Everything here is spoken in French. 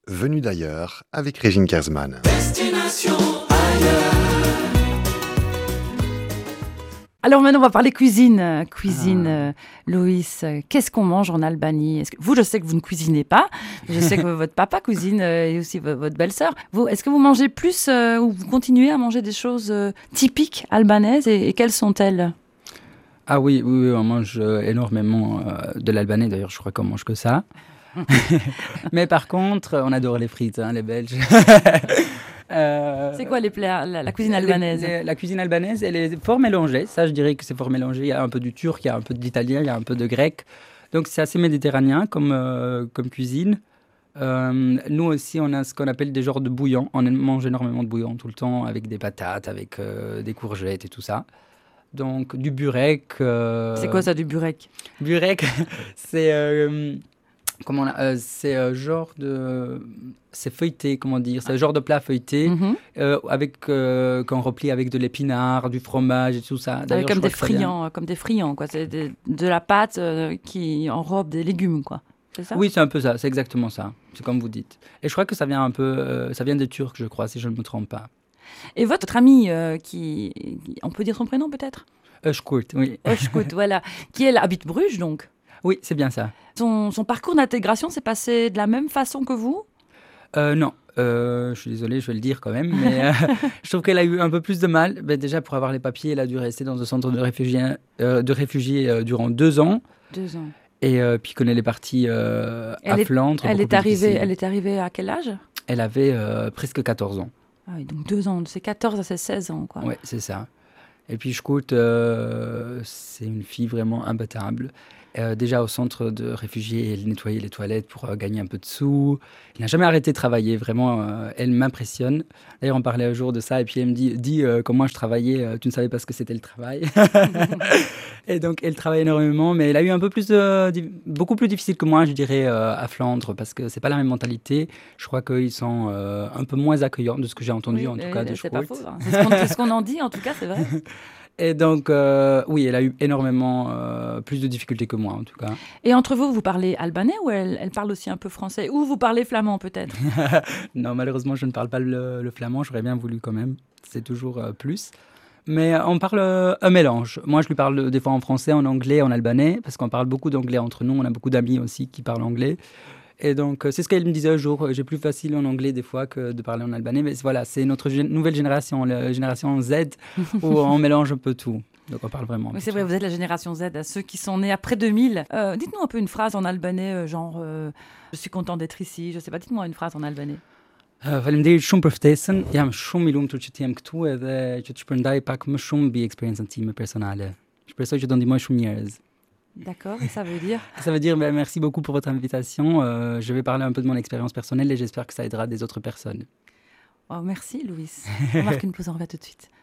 Venu d'ailleurs avec Régine Kersman. Destination ailleurs. Alors maintenant, on va parler cuisine. Loïs, qu'est-ce qu'on mange en Albanie? Vous, je sais que vous ne cuisinez pas. Je sais que votre papa cuisine et aussi votre belle-sœur. Vous, est-ce que vous mangez plus ou vous continuez à manger des choses typiques albanaises et quelles sont-elles? Ah oui, on mange énormément de l'albanais. D'ailleurs, je crois qu'on mange que ça. Mais par contre, on adore les frites, les Belges. C'est quoi les plats, la cuisine albanaise? La cuisine albanaise, elle est fort mélangée. Ça, je dirais que c'est fort mélangé. Il y a un peu du turc, il y a un peu d'italien, il y a un peu de grec. Donc, c'est assez méditerranéen comme cuisine. Nous aussi, on a ce qu'on appelle des genres de bouillons. On mange énormément de bouillons tout le temps, avec des patates, avec des courgettes et tout ça. Donc, du burek. C'est quoi ça, du burek? Burek, c'est... genre de... C'est feuilleté, comment dire. C'est un genre de plat feuilleté qu'on replie avec de l'épinard, du fromage et tout ça. Comme des friands, quoi. C'est de la pâte qui enrobe des légumes, quoi. C'est ça? Oui, c'est un peu ça. C'est exactement ça. C'est comme vous dites. Et je crois que ça vient un peu... ça vient des Turcs, je crois, si je ne me trompe pas. Et votre ami, on peut dire son prénom, peut-être? Özkurt, oui. Özkurt, voilà. Qui habite Bruges, donc? Oui, c'est bien ça. Son parcours d'intégration s'est passé de la même façon que vous? Non, je suis désolé, je vais le dire quand même, mais je trouve qu'elle a eu un peu plus de mal. Déjà, pour avoir les papiers, elle a dû rester dans un centre de réfugiés durant 2 ans. 2 ans. Et puis quand elle est partie à Flandre... Elle est arrivée à quel âge? Elle avait presque 14 ans. Ah oui, donc 2 ans, c'est 14 à ses 16 ans, quoi. Oui, c'est ça. Et puis Özkurt, c'est une fille vraiment imbattable. Déjà au centre de réfugiés, elle nettoyait les toilettes pour gagner un peu de sous. Elle n'a jamais arrêté de travailler, vraiment, elle m'impressionne. D'ailleurs, on parlait un jour de ça, et puis elle me dit quand moi je travaillais, tu ne savais pas ce que c'était le travail. Et donc, elle travaille énormément, mais elle a eu un peu beaucoup plus difficile que moi, je dirais, à Flandre, parce que c'est pas la même mentalité. Je crois qu'ils sont un peu moins accueillants, de ce que j'ai entendu, en tout cas, de c'est pas Özkurt. faux, hein. C'est ce qu'on en dit, en tout cas, c'est vrai. Et donc, oui, elle a eu énormément plus de difficultés que moi, en tout cas. Et entre vous, vous parlez albanais ou elle parle aussi un peu français? Ou vous parlez flamand, peut-être? Non, malheureusement, je ne parle pas le flamand. J'aurais bien voulu quand même. C'est toujours plus. Mais on parle un mélange. Moi, je lui parle des fois en français, en anglais, en albanais, parce qu'on parle beaucoup d'anglais entre nous. On a beaucoup d'amis aussi qui parlent anglais. Et donc, c'est ce qu'elle me disait un jour. J'ai plus facile en anglais des fois que de parler en albanais. Mais voilà, c'est notre nouvelle génération, la génération Z, où on mélange un peu tout. Donc, on parle vraiment. Oui, c'est vrai, vous êtes la génération Z, ceux qui sont nés après 2000. Dites-nous un peu une phrase en albanais, genre je suis content d'être ici. Je sais pas, dites-moi une phrase en albanais. Faleminderit shumë për ftesën. Jam shumë I lumtur që të jem këtu edhe që të shpërndaj pak më shumë mbi eksperiencën time personale. Shpresoj që do ndihmoj shumë njerëz. D'accord, et ça veut dire? Ça veut dire merci beaucoup pour votre invitation. Je vais parler un peu de mon expérience personnelle et j'espère que ça aidera des autres personnes. Oh, merci, Louis. On marque une pause, on revient tout de suite.